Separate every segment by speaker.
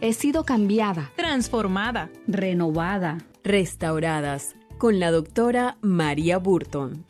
Speaker 1: He sido cambiada,
Speaker 2: transformada,
Speaker 3: renovada,
Speaker 4: restauradas con la doctora María Burton.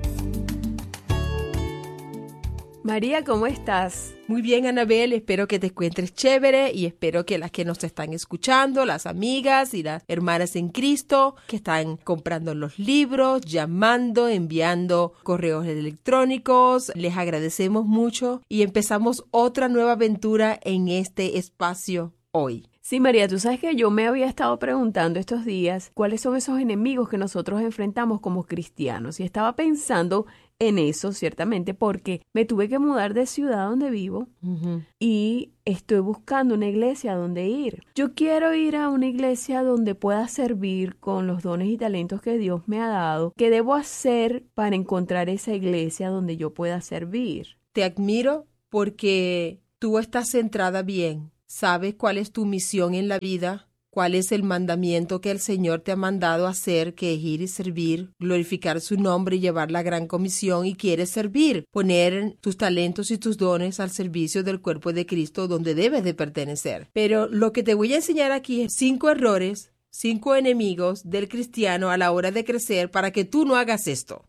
Speaker 4: María, ¿cómo estás?
Speaker 5: Muy bien, Anabel, espero que te encuentres chévere y espero que las que nos están escuchando, las amigas y las hermanas en Cristo que están comprando los libros, llamando, enviando correos electrónicos, les agradecemos mucho y empezamos otra nueva aventura en este espacio hoy.
Speaker 4: Sí, María, tú sabes que yo me había estado preguntando estos días cuáles son esos enemigos que nosotros enfrentamos como cristianos y estaba pensando en eso, ciertamente, porque me tuve que mudar de ciudad donde vivo y estoy buscando una iglesia donde ir. Yo quiero ir a una iglesia donde pueda servir con los dones y talentos que Dios me ha dado. ¿Qué debo hacer para encontrar esa iglesia donde yo pueda servir?
Speaker 5: Te admiro porque tú estás centrada bien. ¿Sabes cuál es tu misión en la vida? ¿Cuál es el mandamiento que el Señor te ha mandado hacer, que es ir y servir, glorificar su nombre y llevar la gran comisión? Y quieres servir, poner tus talentos y tus dones al servicio del cuerpo de Cristo donde debes de pertenecer. Pero lo que te voy a enseñar aquí es 5 errores, 5 enemigos del cristiano a la hora de crecer para que tú no hagas esto.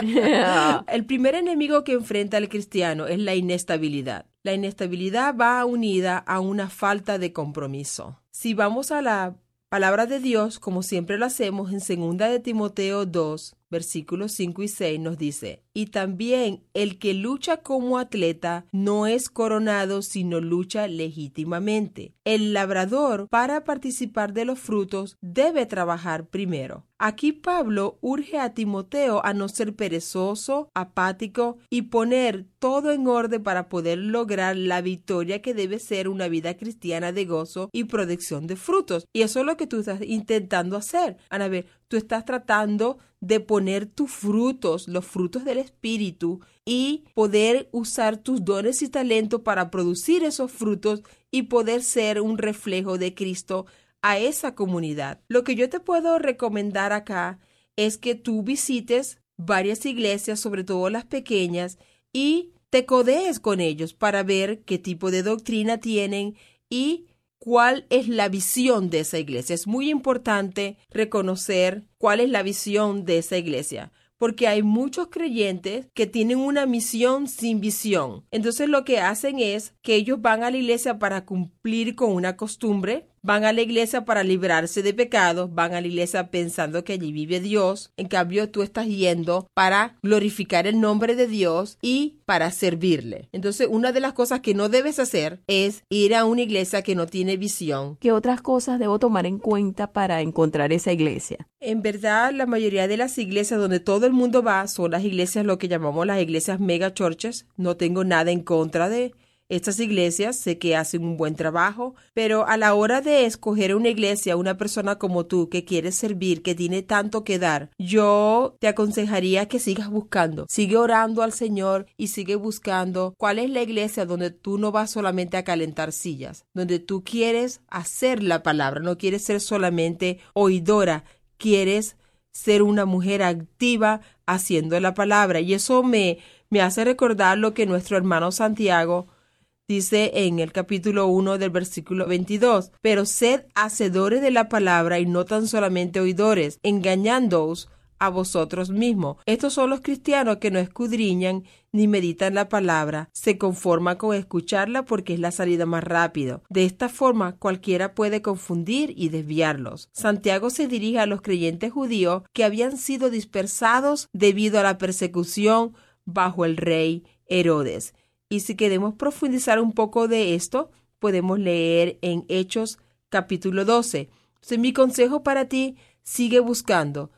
Speaker 5: El primer enemigo que enfrenta el cristiano es la inestabilidad. La inestabilidad va unida a una falta de compromiso. Si vamos a la palabra de Dios, como siempre lo hacemos, en 2 de Timoteo 2, versículos 5 y 6 nos dice: y también el que lucha como atleta no es coronado, sino lucha legítimamente. El labrador, para participar de los frutos, debe trabajar primero. Aquí Pablo urge a Timoteo a no ser perezoso, apático y poner todo en orden para poder lograr la victoria que debe ser una vida cristiana de gozo y producción de frutos. Y eso es lo que tú estás intentando hacer. Anabel, tú estás tratando de poner tus frutos, los frutos del Espíritu, y poder usar tus dones y talentos para producir esos frutos y poder ser un reflejo de Cristo a esa comunidad. Lo que yo te puedo recomendar acá es que tú visites varias iglesias, sobre todo las pequeñas, y te codees con ellos para ver qué tipo de doctrina tienen y cuál es la visión de esa iglesia. Es muy importante reconocer cuál es la visión de esa iglesia, porque hay muchos creyentes que tienen una misión sin visión. Entonces lo que hacen es que ellos van a la iglesia para cumplir con una costumbre, van a la iglesia para librarse de pecados, van a la iglesia pensando que allí vive Dios. En cambio, tú estás yendo para glorificar el nombre de Dios y para servirle. Entonces, una de las cosas que no debes hacer es ir a una iglesia que no tiene visión.
Speaker 4: ¿Qué otras cosas debo tomar en cuenta para encontrar esa iglesia?
Speaker 5: En verdad, la mayoría de las iglesias donde todo el mundo va son las iglesias, lo que llamamos las iglesias mega churches. No tengo nada en contra de estas iglesias, sé que hacen un buen trabajo, pero a la hora de escoger una iglesia, una persona como tú que quiere servir, que tiene tanto que dar, yo te aconsejaría que sigas buscando. Sigue orando al Señor y sigue buscando cuál es la iglesia donde tú no vas solamente a calentar sillas, donde tú quieres hacer la palabra, no quieres ser solamente oidora, quieres ser una mujer activa haciendo la palabra. Y eso me hace recordar lo que nuestro hermano Santiago dice en el capítulo 1 del versículo 22, pero sed hacedores de la palabra y no tan solamente oidores, engañándoos a vosotros mismos. Estos son los cristianos que no escudriñan ni meditan la palabra, se conforman con escucharla porque es la salida más rápido. De esta forma cualquiera puede confundir y desviarlos. Santiago se dirige a los creyentes judíos que habían sido dispersados debido a la persecución bajo el rey Herodes. Y si queremos profundizar un poco de esto, podemos leer en Hechos capítulo 12. Entonces, mi consejo para ti, sigue buscando.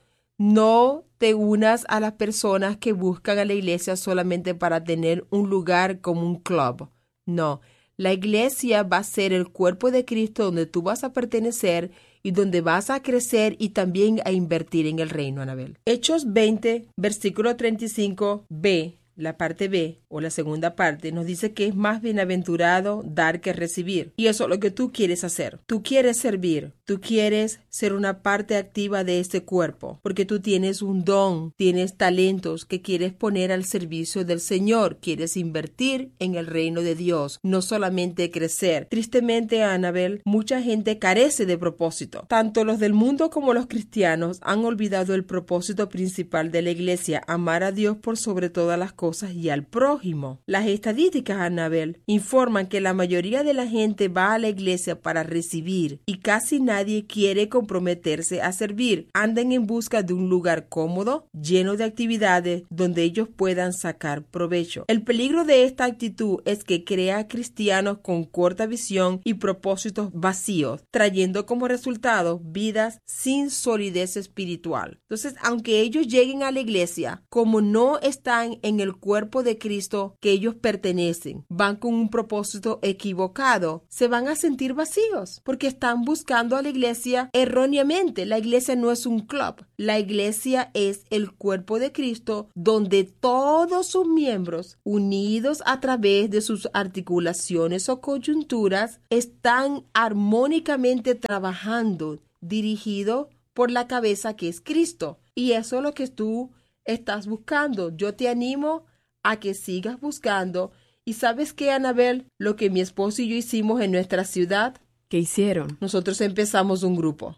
Speaker 5: No te unas a las personas que buscan a la iglesia solamente para tener un lugar como un club. No, la iglesia va a ser el cuerpo de Cristo donde tú vas a pertenecer y donde vas a crecer y también a invertir en el reino, Anabel. Hechos 20, versículo 35b. La parte B o la segunda parte, nos dice que es más bienaventurado dar que recibir. Y eso es lo que tú quieres hacer. Tú quieres servir. Tú quieres ser una parte activa de este cuerpo, porque tú tienes un don, tienes talentos que quieres poner al servicio del Señor. Quieres invertir en el reino de Dios, no solamente crecer. Tristemente, Anabel, mucha gente carece de propósito. Tanto los del mundo como los cristianos han olvidado el propósito principal de la iglesia: amar a Dios por sobre todas las cosas y al prójimo. Las estadísticas, Anabel, informan que la mayoría de la gente va a la iglesia para recibir y casi nadie quiere comprometerse a servir. Andan en busca de un lugar cómodo, lleno de actividades donde ellos puedan sacar provecho. El peligro de esta actitud es que crea cristianos con corta visión y propósitos vacíos, trayendo como resultado vidas sin solidez espiritual. Entonces, aunque ellos lleguen a la iglesia, como no están en el cuerpo de Cristo que ellos pertenecen, van con un propósito equivocado, se van a sentir vacíos porque están buscando a la iglesia erróneamente. La iglesia no es un club. La iglesia es el cuerpo de Cristo, donde todos sus miembros, unidos a través de sus articulaciones o coyunturas, están armónicamente trabajando, dirigido por la cabeza que es Cristo. Y eso es lo que tú estás buscando. Yo te animo a que sigas buscando. ¿Y sabes qué, Anabel? Lo que mi esposo y yo hicimos en nuestra ciudad.
Speaker 4: ¿Qué hicieron?
Speaker 5: Nosotros empezamos un grupo.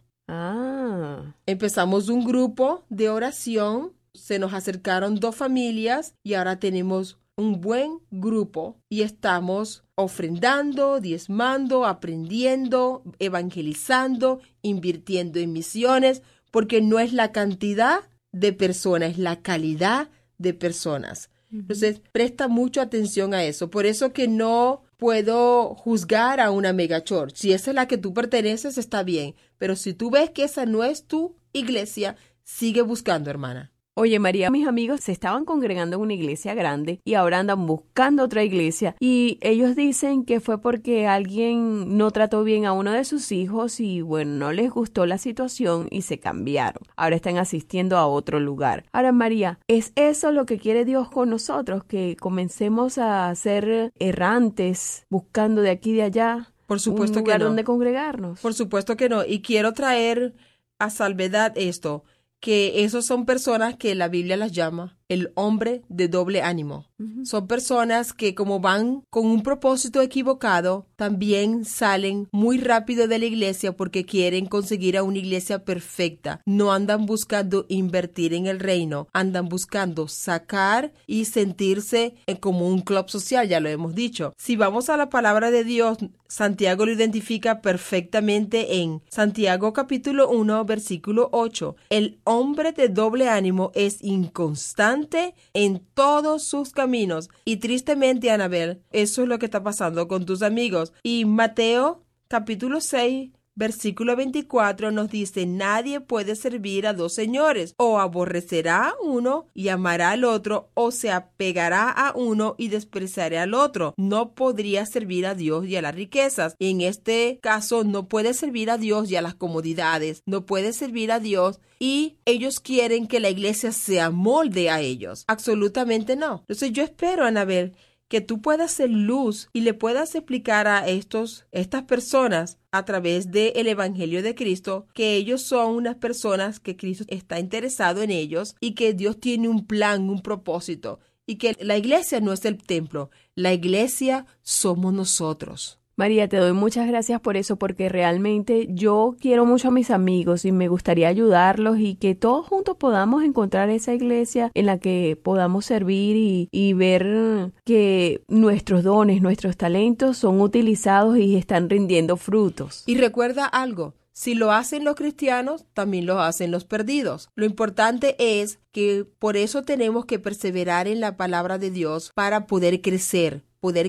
Speaker 5: Empezamos un grupo de oración. Se nos acercaron 2 familias y ahora tenemos un buen grupo y estamos ofrendando, diezmando, aprendiendo, evangelizando, invirtiendo en misiones, porque no es la cantidad de personas, es la calidad de personas. Entonces, presta mucha atención a eso. Por eso que no puedo juzgar a una megachurch. Si esa es la que tú perteneces, está bien. Pero si tú ves que esa no es tu iglesia, sigue buscando, hermana.
Speaker 4: Oye, María, mis amigos se estaban congregando en una iglesia grande y ahora andan buscando otra iglesia y ellos dicen que fue porque alguien no trató bien a uno de sus hijos y bueno, no les gustó la situación y se cambiaron. Ahora están asistiendo a otro lugar. Ahora, María, ¿es eso lo que quiere Dios con nosotros? Que comencemos a ser errantes buscando de aquí y de allá.
Speaker 5: Por supuesto
Speaker 4: un lugar
Speaker 5: que no.
Speaker 4: donde congregarnos.
Speaker 5: Por supuesto que no. Y quiero traer a salvedad esto, que esos son personas que la Biblia las llama el hombre de doble ánimo. Son personas que, como van con un propósito equivocado, también salen muy rápido de la iglesia porque quieren conseguir a una iglesia perfecta. No andan buscando invertir en el reino, andan buscando sacar y sentirse como un club social, ya lo hemos dicho. Si vamos a la palabra de Dios, Santiago lo identifica perfectamente en Santiago capítulo 1, versículo 8. El hombre de doble ánimo es inconstante en todos sus caminos. Y tristemente, Anabel, eso es lo que está pasando con tus amigos. Y Mateo capítulo 6, versículo 24 nos dice: nadie puede servir a 2 señores, o aborrecerá a uno y amará al otro, o se apegará a uno y despreciará al otro. No podría servir a Dios y a las riquezas. Y en este caso no puede servir a Dios y a las comodidades. No puede servir a Dios y ellos quieren que la iglesia se amolde a ellos. Absolutamente no. Entonces yo espero, Anabel, que tú puedas ser luz y le puedas explicar a estas personas a través del Evangelio de Cristo que ellos son unas personas que Cristo está interesado en ellos y que Dios tiene un plan, un propósito, y que la iglesia no es el templo, la iglesia somos nosotros.
Speaker 4: María, te doy muchas gracias por eso, porque realmente yo quiero mucho a mis amigos y me gustaría ayudarlos y que todos juntos podamos encontrar esa iglesia en la que podamos servir y ver que nuestros dones, nuestros talentos son utilizados y están rindiendo frutos.
Speaker 5: Y recuerda algo, si lo hacen los cristianos, también lo hacen los perdidos. Lo importante es que por eso tenemos que perseverar en la palabra de Dios para poder crecer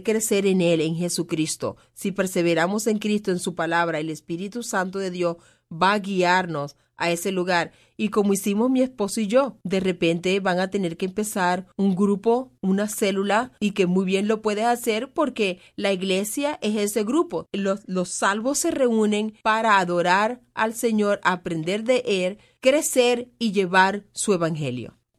Speaker 5: en Él, en Jesucristo. Si perseveramos en Cristo, en su palabra, el Espíritu Santo de Dios va a guiarnos a ese lugar. Y como hicimos mi esposo y yo, de repente van a tener que empezar un grupo, una célula, y que muy bien lo puedes hacer porque la iglesia es ese grupo. Los salvos se reúnen para adorar al Señor, aprender de Él, crecer y llevar su evangelio.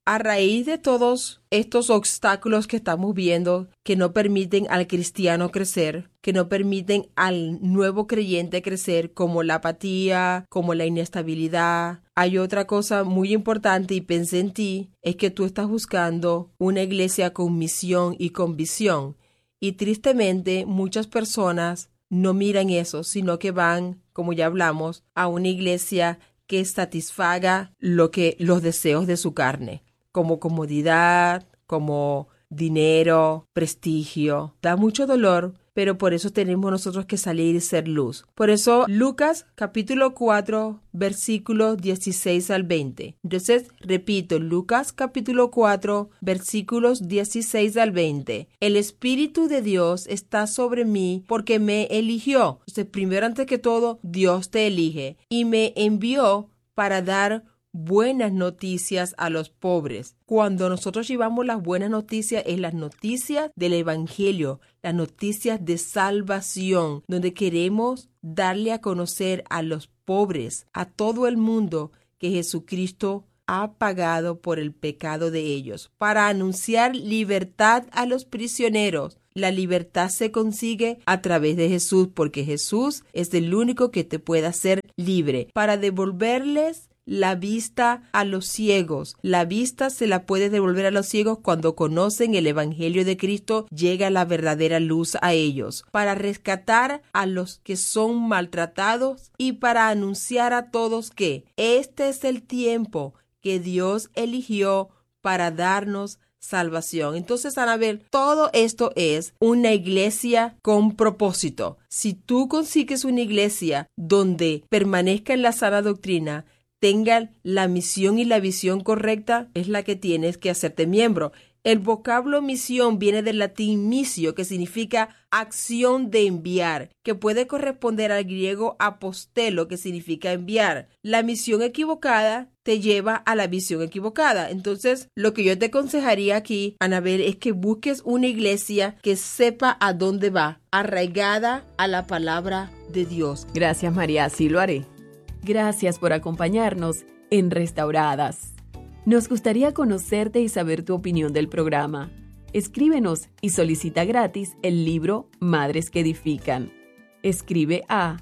Speaker 5: A raíz de todos estos obstáculos que estamos viendo, que no permiten al cristiano crecer, que no permiten al nuevo creyente crecer, como la apatía, como la inestabilidad, hay otra cosa muy importante y pensé en ti, es que tú estás buscando una iglesia con misión y con visión. Y tristemente muchas personas no miran eso, sino que van, como ya hablamos, a una iglesia que satisfaga los deseos de su carne, como comodidad, como dinero, prestigio. Da mucho dolor, pero por eso tenemos nosotros que salir y ser luz. Por eso Lucas capítulo 4, versículos 16 al 20. Entonces, repito, Lucas capítulo 4, versículos 16 al 20. El Espíritu de Dios está sobre mí porque me eligió. Entonces, primero, antes que todo, Dios te elige y me envió para dar buenas noticias a los pobres. Cuando nosotros llevamos las buenas noticias, es las noticias del Evangelio, las noticias de salvación, donde queremos darle a conocer a los pobres, a todo el mundo, que Jesucristo ha pagado por el pecado de ellos, para anunciar libertad a los prisioneros. La libertad se consigue a través de Jesús, porque Jesús es el único que te puede hacer libre, para devolverles la vista a los ciegos. La vista se la puede devolver a los ciegos cuando conocen el Evangelio de Cristo, llega la verdadera luz a ellos, para rescatar a los que son maltratados y para anunciar a todos que este es el tiempo que Dios eligió para darnos salvación. Entonces, Anabel, todo esto es una iglesia con propósito. Si tú consigues una iglesia donde permanezca en la sana doctrina, tengan la misión y la visión correcta, es la que tienes que hacerte miembro. El vocablo misión viene del latín missio, que significa acción de enviar, que puede corresponder al griego apostelo, que significa enviar. La misión equivocada te lleva a la visión equivocada. Entonces, lo que yo te aconsejaría aquí, Anabel, es que busques una iglesia que sepa a dónde va, arraigada a la palabra de Dios.
Speaker 4: Gracias, María, así lo haré. Gracias por acompañarnos en Restauradas. Nos gustaría conocerte y saber tu opinión del programa. Escríbenos y solicita gratis el libro Madres que Edifican. Escribe a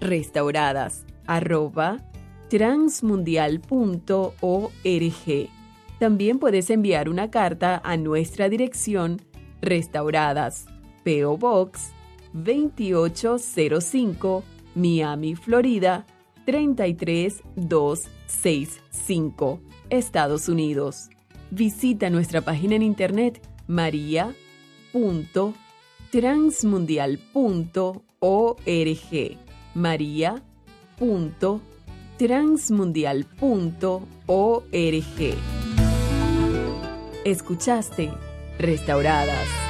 Speaker 4: restauradas@transmundial.org. También puedes enviar una carta a nuestra dirección Restauradas, P.O. Box 2805, Miami, Florida 33265, Estados Unidos. Visita nuestra página en internet maria.transmundial.org, maria.transmundial.org. Escuchaste Restauradas.